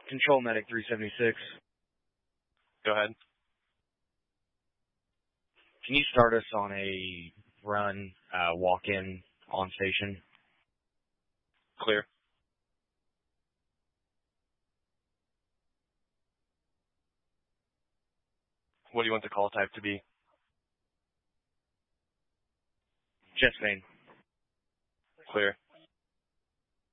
Control Medic 376. Go ahead. Can you start us on a run, walk-in on station? Clear. What do you want the call type to be? Chest vein. Clear.